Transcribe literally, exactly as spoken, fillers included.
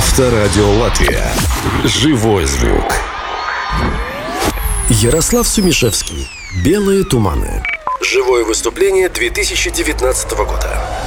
Авторадио Латвия. Живой звук. Ярослав Сумишевский. «Белые туманы». Живое выступление две тысячи девятнадцатого года.